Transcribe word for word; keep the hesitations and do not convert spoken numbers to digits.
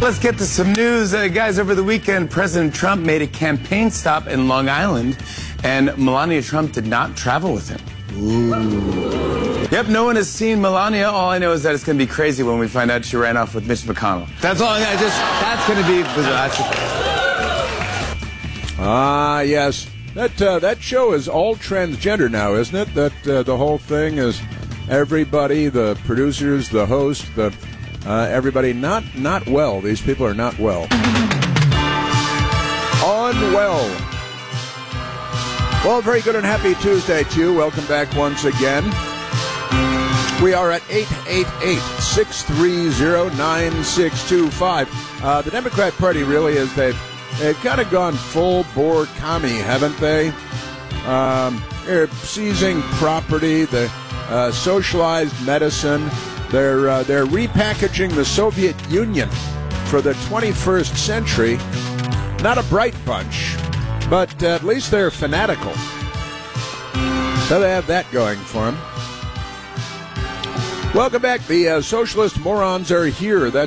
Let's get to some news. Uh, guys, over the weekend, President Trump made a campaign stop in Long Island, and Melania Trump did not travel with him. Ooh. Yep, no one has seen Melania. All I know is that it's going to be crazy when we find out she ran off with Mitch McConnell. That's all. I just that's going to be bizarre. Ah, yes. That uh, that show is all transgender now, isn't it? That uh, the whole thing is everybody, the producers, the host, the uh, everybody not not well. These people are not well. Unwell. Well, very good and happy Tuesday to you. Welcome back once again. We are at eight eight eight, six three zero, nine six two five. Uh, the Democrat Party really is, they've, they've kind of gone full-bore commie, haven't they? Um, they're seizing property, the uh, socialized medicine. They're, uh, they're repackaging the Soviet Union for the twenty-first century. Not a bright bunch, but uh, at least they're fanatical. So they have that going for them. Welcome back. The uh, socialist morons are here. That's